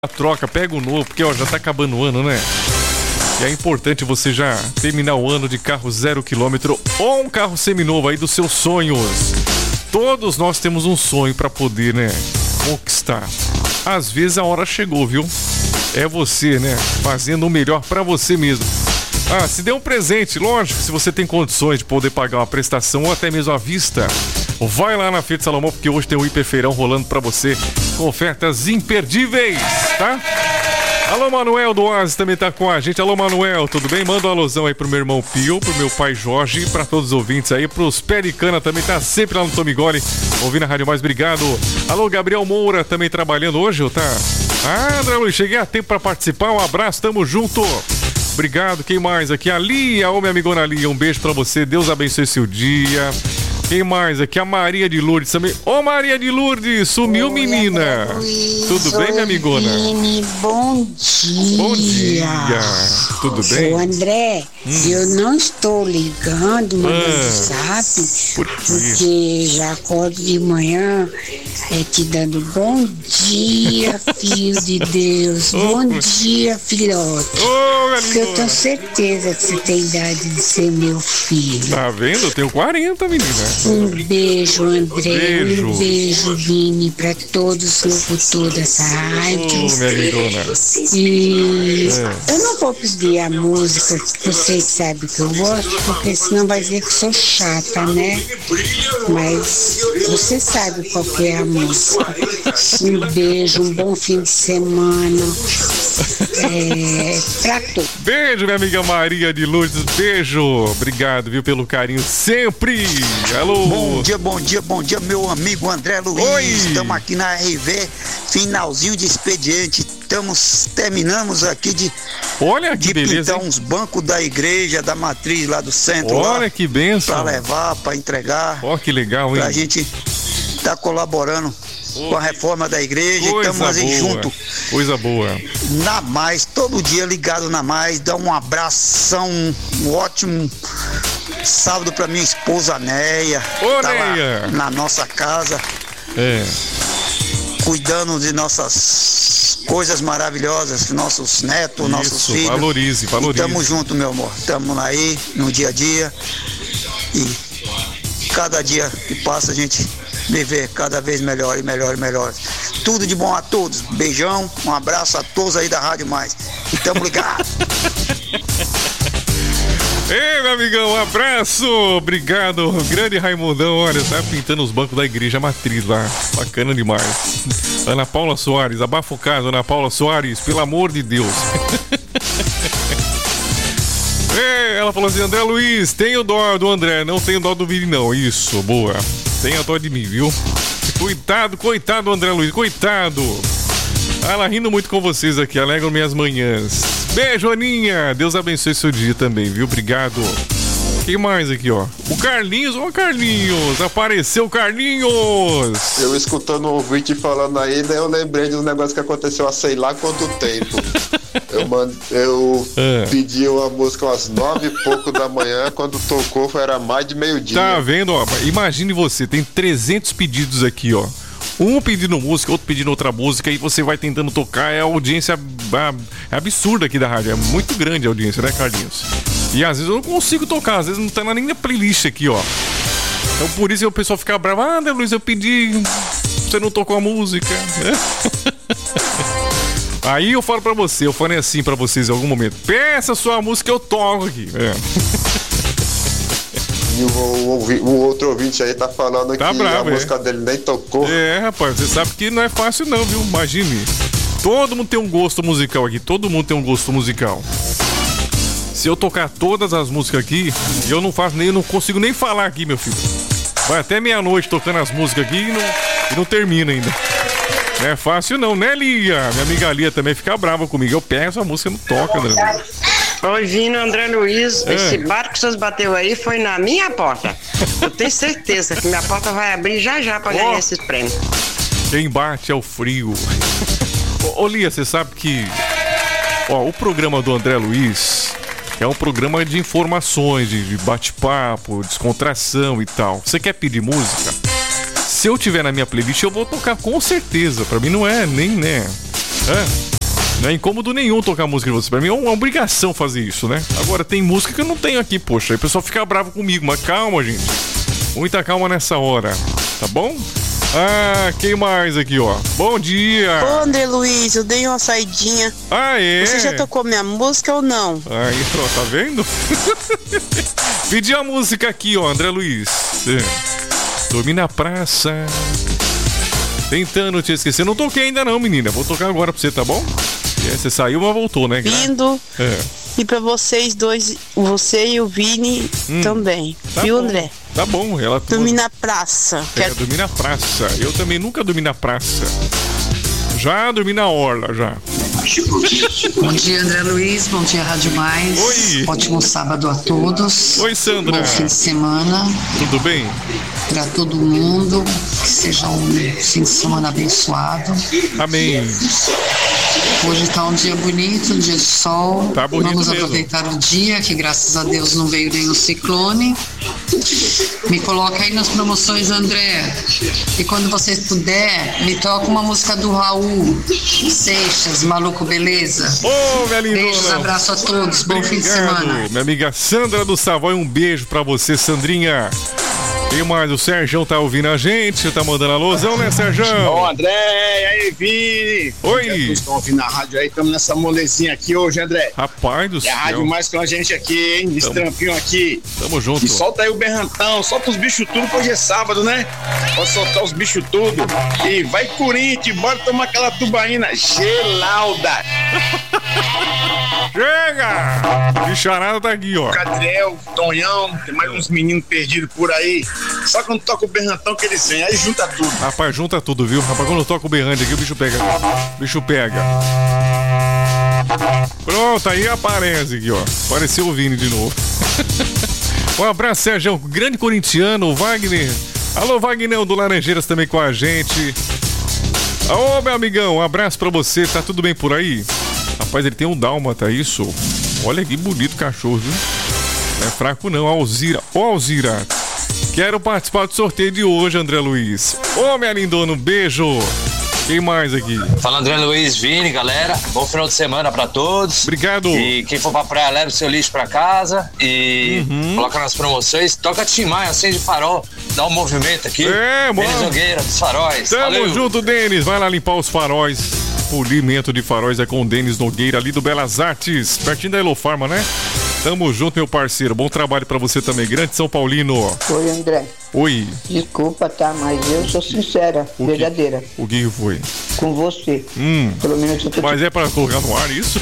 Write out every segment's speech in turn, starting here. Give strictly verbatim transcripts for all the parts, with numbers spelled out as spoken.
a troca, pega o novo, porque ó, já tá acabando o ano, né? E é importante você já terminar o ano de carro zero quilômetro ou um carro seminovo aí dos seus sonhos. Todos nós temos um sonho pra poder, né, conquistar. Às vezes a hora chegou, viu? É você, né, fazendo o melhor pra você mesmo. Ah, se dê um presente, lógico, se você tem condições de poder pagar uma prestação ou até mesmo à vista, vai lá na Feira de Salomão, porque hoje tem um hiperfeirão rolando pra você com ofertas imperdíveis, tá? Alô, Manuel do Oasis também tá com a gente. Alô, Manuel, tudo bem? Manda um alusão aí pro meu irmão Pio, pro meu pai Jorge, pra todos os ouvintes aí, pros Pericana também, tá sempre lá no Tomigoli, ouvindo a Rádio Mais, obrigado. Alô, Gabriel Moura também trabalhando hoje, tá? Ah, André Luiz, cheguei a tempo pra participar, um abraço, tamo junto. Obrigado, quem mais aqui? A Lia, ô minha amigona Lia, um beijo pra você, Deus abençoe seu dia. Quem mais aqui? A Maria de Lourdes também. Ô Maria de Lourdes, sumiu, oi, menina. Luiz, tudo bem, minha amigona? Vini, bom dia. Bom dia. Tudo bem? Ô André, hum. eu não estou ligando, mandando ah, zap, por porque já acordo de manhã é, te dando bom dia, filho de Deus. Oh, bom dia, filhote. Oh, porque eu tenho certeza que você tem idade de ser meu filho. Tá vendo? Eu tenho quarenta, menina. Um beijo, André. Beijo. Um beijo, Vini, pra todos os locutores dessa rádio. Oh, minha amigona. E é. eu não vou pedir a música que vocês sabem que eu gosto, porque senão vai dizer que eu sou chata, né? Mas você sabe qual que é a música. Um beijo, um bom fim de semana. É, pra todos. Beijo, minha amiga Maria de Lourdes. Beijo. Obrigado, viu, pelo carinho sempre. Alô. Bom dia, bom dia, bom dia, meu amigo André Luiz. Oi. Estamos aqui na R V, finalzinho de expediente. Estamos, terminamos aqui de, Olha que de beleza, pintar hein? uns bancos da igreja, da matriz lá do centro. Olha lá, que benção. Pra levar, pra entregar. Ó, que legal, hein? Pra gente tá colaborando oh, com a reforma da igreja. Estamos aí junto. Coisa boa. Na Mais, todo dia ligado na Mais. Dá um abração, um ótimo sábado pra minha esposa Neia. Ô, tá Neia. Lá na nossa casa. É. Cuidando de nossas coisas maravilhosas, nossos netos, Isso, nossos filhos. Valorize, valorize. E tamo junto, meu amor. Tamo aí no dia a dia. E cada dia que passa a gente viver cada vez melhor e melhor e melhor. Tudo de bom a todos. Beijão, um abraço a todos aí da Rádio Mais. E tamo ligado. Ei, meu amigão, um abraço, obrigado, grande Raimundão, olha, tá pintando os bancos da igreja matriz lá, bacana demais. Ana Paula Soares, abafa o caso, Ana Paula Soares, pelo amor de Deus. Ei, ela falou assim, André Luiz, tenho dó do André, não tenho dó do Vini não, isso, boa, tenha dó de mim, viu? Coitado, coitado do André Luiz, coitado. Ela rindo muito com vocês aqui, alegram minhas manhãs. Beijo, Aninha. Deus abençoe seu dia também, viu? Obrigado. Quem mais aqui, ó? O Carlinhos. Ô, Carlinhos. Apareceu o Carlinhos. Eu escutando o ouvinte falando aí, daí eu lembrei de um negócio que aconteceu há sei lá quanto tempo. Eu, mand... eu é. pedi uma música às nove e pouco da manhã, quando tocou era mais de meio-dia. Tá vendo, ó? Imagine você, tem trezentos pedidos aqui, ó. Um pedindo música, outro pedindo outra música, e você vai tentando tocar. É a audiência é absurda aqui da rádio. É muito grande a audiência, né, Carlinhos? E às vezes eu não consigo tocar, às vezes não tá nem na playlist aqui, ó. Então por isso que o pessoal fica bravo. Ah, André Luiz, eu pedi, você não tocou a música. Aí eu falo pra você, eu falei assim pra vocês em algum momento: peça sua música, eu toco aqui. É. E o, o, o outro ouvinte aí tá falando tá que bravo, a é. música dele nem tocou. É, rapaz, você sabe que não é fácil não, viu? Imagine. Todo mundo tem um gosto musical aqui, todo mundo tem um gosto musical. Se eu tocar todas as músicas aqui, eu não faço nem, eu não consigo nem falar aqui, meu filho. Vai até meia-noite tocando as músicas aqui e não, e não termina ainda. Não é fácil não, né, Lia? Minha amiga Lia também fica brava comigo. Eu peço a música e não toca, né? Oi, Vino, André Luiz, é. esse barco que vocês bateu aí foi na minha porta. Eu tenho certeza que minha porta vai abrir já já pra oh. ganhar esses prêmios. Quem bate é o frio. Ô, ô Lia, você sabe que ó, o programa do André Luiz é um programa de informações, de bate-papo, descontração e tal. Você quer pedir música? Se eu tiver na minha playlist, eu vou tocar com certeza. Pra mim não é nem, né? É. Não é incômodo nenhum tocar música de você. Pra mim é uma obrigação fazer isso, né? Agora, tem música que eu não tenho aqui, poxa. Aí o pessoal fica bravo comigo, mas calma, gente. Muita calma nessa hora, tá bom? Ah, quem mais aqui, ó? Bom dia! Ô, André Luiz, eu dei uma saidinha. Ah, é? Você já tocou minha música ou não? Aí, ó, tá vendo? Pedi a música aqui, ó, André Luiz. Dormi na praça. Tentando te esquecer. Não toquei ainda não, menina. Vou tocar agora pra você, tá bom? É, você saiu, mas voltou, né? Lindo. É. E pra vocês dois, você e o Vini hum, também. Tá Viu, bom. André? Tá bom. Ela dormir na praça. É, Quer... dormir na praça. Eu também nunca dormi na praça. Já dormi na orla, já. Bom dia, André Luiz. Bom dia, Rádio Mais. Oi. Ótimo sábado a todos. Oi, Sandra. Bom fim de semana. Tudo bem? Para todo mundo. Que seja um fim de semana abençoado. Amém. Hoje tá um dia bonito, um dia de sol. Tá bonito Vamos mesmo. aproveitar o dia, que graças a Deus não veio nenhum ciclone. Me coloca aí nas promoções, André. E quando você puder, me toca uma música do Raul Seixas, Maluco Beleza. Ô, oh, minha lindona. Beijos, abraço a todos. Bom Obrigado. fim de semana. Minha amiga Sandra do Savoy, um beijo pra você, Sandrinha. Quem mais? O Serjão tá ouvindo a gente, tá mandando alusão, né, Serjão? Ô, André, e aí, Vini? Oi. Vocês estão ouvindo a rádio aí, estamos nessa molezinha aqui hoje, André. Rapaz do é céu. É a rádio mais com a gente aqui, hein? Esse trampinho aqui. Tamo junto. E solta aí o berrantão, solta os bichos tudo, que hoje é sábado, né? Pode soltar os bichos tudo. E vai, Corinthians, bora tomar aquela tubaína gelada. Chega! Bicharada tá aqui, ó. Cadriel, Tonhão, tem mais uns meninos perdidos por aí. Só quando toca o berrantão que eles vêm, aí junta tudo. Rapaz, junta tudo, viu? Rapaz, quando eu toco o berrante aqui, o bicho pega. O bicho pega. Pronto, aí aparece aqui, ó. Apareceu o Vini de novo. Um abraço, Sérgio. Grande corintiano, o Wagner. Alô, Wagner do Laranjeiras também com a gente. Ô, meu amigão, um abraço pra você. Tá tudo bem por aí? Rapaz, ele tem um dálmata, isso. Olha que bonito cachorro, viu? Não é fraco não, Alzira. Ô, Alzira. Quero participar do sorteio de hoje, André Luiz. Ô, minha lindona, um beijo. Quem mais aqui? Fala, André Luiz, Vini, galera. Bom final de semana pra todos. Obrigado. E quem for pra praia, leva o seu lixo pra casa e uhum. coloca nas promoções. Toca Tim Maia, acende farol, dá um movimento aqui. É, mano. Denis Nogueira, dos faróis. Tamo Valeu. junto, Denis. Vai lá limpar os faróis. Polimento de faróis é com o Denis Nogueira, ali do Belas Artes, pertinho da Elofarma, né? Tamo junto, meu parceiro. Bom trabalho pra você também, grande São Paulino. Oi, André. Oi. Desculpa, tá? Mas eu sou sincera, o verdadeira. Que, o que foi? Com você. Hum. Pelo menos eu tô... Mas é pra colocar no ar isso?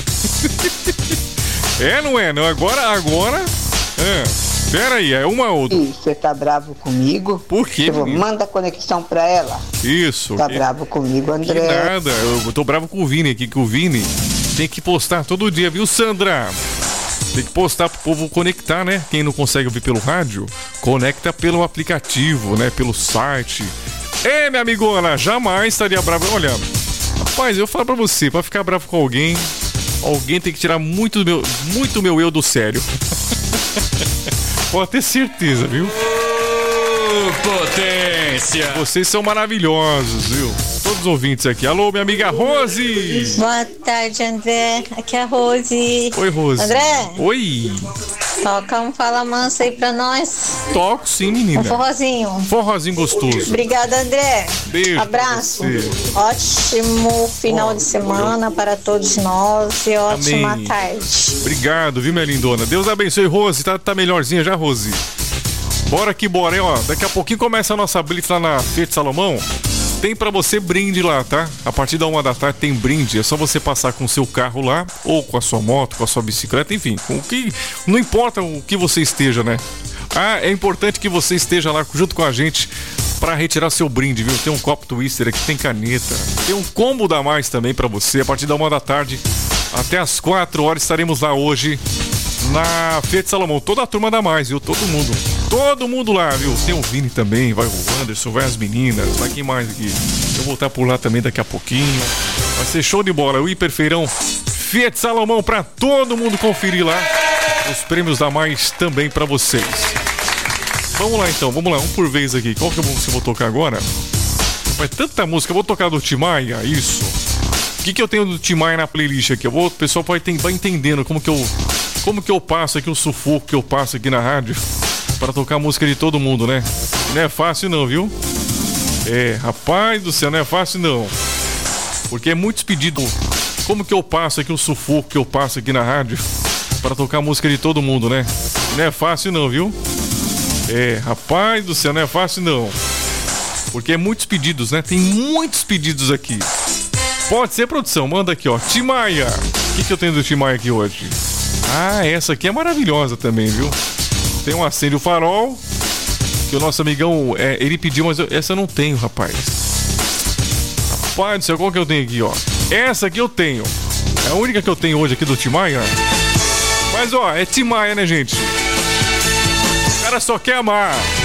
É, não é? Não. Agora, agora... É. Pera aí, é uma outra. Você tá bravo comigo? Por quê? Vou, manda a conexão pra ela. Isso. Tá que... bravo comigo, André? Que nada, eu tô bravo com o Vini aqui, que o Vini tem que postar todo dia, viu, Sandra? Tem que postar pro povo conectar, né? Quem não consegue ouvir pelo rádio, conecta pelo aplicativo, né? Pelo site. É, minha amigona, jamais estaria bravo. Olha, rapaz, eu falo pra você, pra ficar bravo com alguém, alguém tem que tirar muito do meu, muito meu eu do sério. Pode ter certeza, viu? Oh, potência! Vocês são maravilhosos, viu? Todos os ouvintes aqui. Alô, minha amiga Rose! Boa tarde, André. Aqui é a Rose. Oi, Rose. André? Oi! Toca um Fala Mansa aí pra nós. Toco sim, menina. Um forrozinho. Um forrozinho gostoso. Obrigada, André. Beijo. Abraço. Ótimo final oh, de semana oh. para todos nós e ótima Amém. tarde. Obrigado, viu, minha lindona? Deus abençoe, Rose. Tá, tá melhorzinha já, Rose? Bora que bora, hein, ó. Daqui a pouquinho começa a nossa blitz lá na Fiat Salomão. Tem pra você brinde lá, tá? A partir da uma da tarde tem brinde. É só você passar com o seu carro lá, ou com a sua moto, com a sua bicicleta, enfim. Com o que... Não importa o que você esteja, né? Ah, é importante que você esteja lá junto com a gente pra retirar seu brinde, viu? Tem um copo Twister aqui, tem caneta. Tem um combo da mais também pra você. A partir da uma da tarde até as quatro horas estaremos lá hoje na Fiat Salomão. Toda a turma da mais, viu? Todo mundo. Todo mundo lá, viu? Tem o Vini também, vai o Anderson, vai as meninas, vai quem mais aqui? Eu vou estar por lá também daqui a pouquinho. Vai ser show de bola. O Hiperfeirão Fiat Salomão pra todo mundo conferir lá. Os prêmios da mais também pra vocês. Vamos lá então, vamos lá, um por vez aqui. Qual que é a música que eu vou tocar agora? Mas tanta música, eu vou tocar do Tim Maia, isso. que, que eu tenho do Tim Maia na playlist aqui? Eu vou, o pessoal pode ter, vai entendendo como que eu como que eu passo aqui o sufoco que eu passo aqui na rádio para tocar a música de todo mundo, né? Não é fácil não, viu? É, rapaz do céu, não é fácil não. Porque é muitos pedidos. Como que eu passo aqui o sufoco que eu passo aqui na rádio para tocar a música de todo mundo, né? Não é fácil não, viu? É, rapaz do céu, não é fácil não. Porque é muitos pedidos, né? Tem muitos pedidos aqui. Pode ser, produção, manda aqui, ó. Tim Maia. O que, que eu tenho do Tim Maia aqui hoje? Ah, essa aqui é maravilhosa também, viu? Tem um Acende o Farol, que o nosso amigão, é, ele pediu, mas eu, essa eu não tenho, rapaz. Rapaz do céu, qual que eu tenho aqui, ó? Essa aqui eu tenho. É a única que eu tenho hoje aqui do Tim Maia. Mas, ó, é Tim Maia, né, gente? O cara só quer amar.